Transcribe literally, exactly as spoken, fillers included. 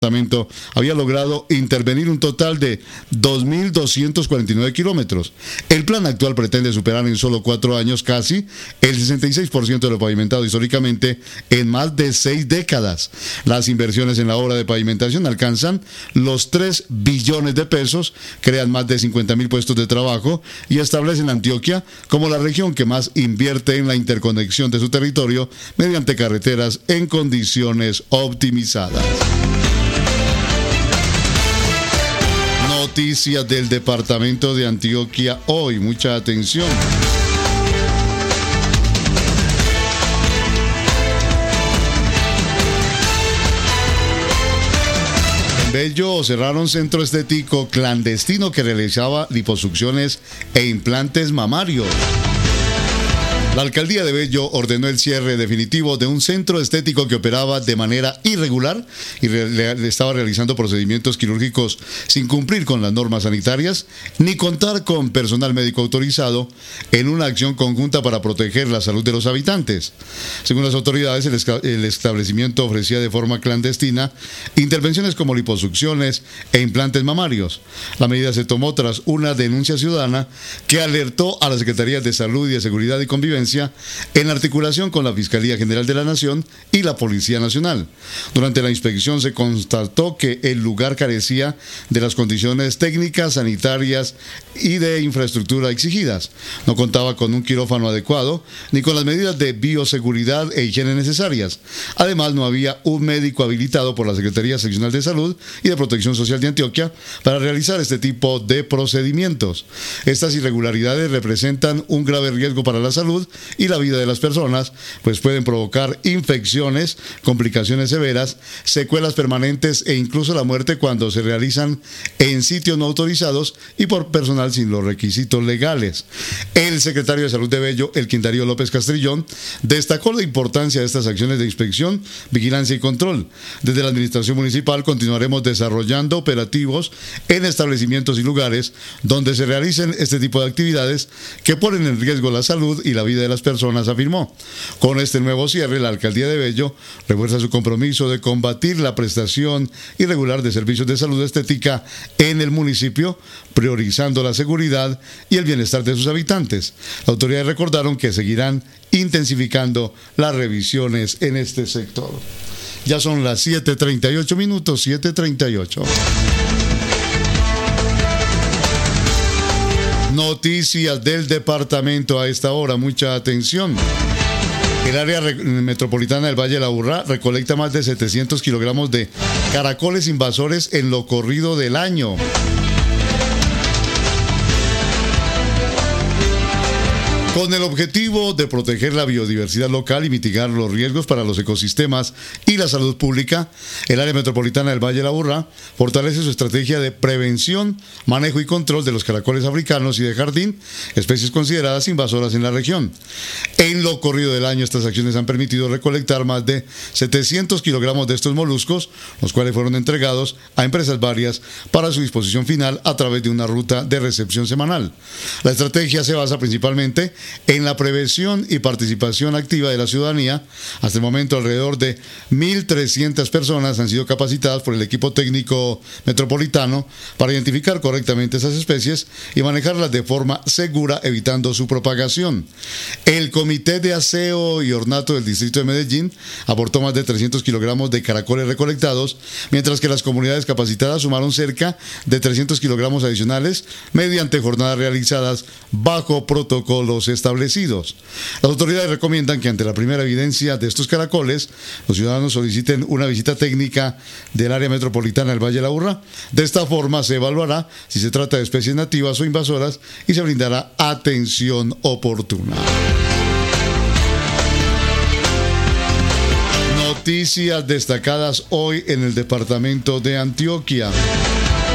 departamento había logrado intervenir un total de dos mil doscientos cuarenta y nueve kilómetros. El plan actual pretende superar en solo cuatro años casi el sesenta y seis por ciento de lo pavimentado históricamente en más de seis décadas. Las inversiones en la obra de pavimentación alcanzan los tres billones de pesos, crean más de cincuenta mil puestos de trabajo y establecen a Antioquia como la región que más invierte en la interconexión de su territorio mediante carreteras en condiciones optimizadas. Noticias del departamento de Antioquia hoy, mucha atención. En Bello cerraron centro estético clandestino que realizaba liposucciones e implantes mamarios. La alcaldía de Bello ordenó el cierre definitivo de un centro estético que operaba de manera irregular y re- le estaba realizando procedimientos quirúrgicos sin cumplir con las normas sanitarias ni contar con personal médico autorizado en una acción conjunta para proteger la salud de los habitantes. Según las autoridades, el, esca- el establecimiento ofrecía de forma clandestina intervenciones como liposucciones e implantes mamarios. La medida se tomó tras una denuncia ciudadana que alertó a la Secretaría de Salud y de Seguridad y Convivencia en articulación con la Fiscalía General de la Nación y la Policía Nacional. Durante la inspección se constató que el lugar carecía de las condiciones técnicas, sanitarias y de infraestructura exigidas. No contaba con un quirófano adecuado ni con las medidas de bioseguridad e higiene necesarias. Además, no había un médico habilitado por la Secretaría Seccional de Salud y de Protección Social de Antioquia para realizar este tipo de procedimientos. Estas irregularidades representan un grave riesgo para la salud y la vida de las personas, pues pueden provocar infecciones, complicaciones severas, secuelas permanentes e incluso la muerte cuando se realizan en sitios no autorizados y por personal sin los requisitos legales. El secretario de Salud de Bello, Elkin Darío López Castrillón, destacó la importancia de estas acciones de inspección, vigilancia y control. Desde la administración municipal continuaremos desarrollando operativos en establecimientos y lugares donde se realicen este tipo de actividades que ponen en riesgo la salud y la vida de las personas, afirmó. Con este nuevo cierre, la alcaldía de Bello refuerza su compromiso de combatir la prestación irregular de servicios de salud estética en el municipio, priorizando la seguridad y el bienestar de sus habitantes. Las autoridades recordaron que seguirán intensificando las revisiones en este sector. Ya son las siete treinta y ocho minutos, siete treinta y ocho. Noticias del departamento a esta hora, mucha atención. El área metropolitana del Valle de la Aburrá recolecta más de setecientos kilogramos de caracoles invasores en lo corrido del año. Con el objetivo de proteger la biodiversidad local y mitigar los riesgos para los ecosistemas y la salud pública, el área metropolitana del Valle de la Aburrá fortalece su estrategia de prevención, manejo y control de los caracoles africanos y de jardín, especies consideradas invasoras en la región. En lo corrido del año, estas acciones han permitido recolectar más de setecientos kilogramos de estos moluscos, los cuales fueron entregados a empresas varias para su disposición final a través de una ruta de recepción semanal. La estrategia se basa principalmente en la prevención y participación activa de la ciudadanía. Hasta el momento, alrededor de mil trescientas personas han sido capacitadas por el equipo técnico metropolitano para identificar correctamente esas especies y manejarlas de forma segura, evitando su propagación. El Comité de Aseo y Ornato del Distrito de Medellín aportó más de trescientos kilogramos de caracoles recolectados, mientras que las comunidades capacitadas sumaron cerca de trescientos kilogramos adicionales mediante jornadas realizadas bajo protocolos establecidos. Las autoridades recomiendan que ante la primera evidencia de estos caracoles, los ciudadanos soliciten una visita técnica del área metropolitana del Valle de la Aburrá. De esta forma se evaluará si se trata de especies nativas o invasoras y se brindará atención oportuna. Noticias destacadas hoy en el departamento de Antioquia.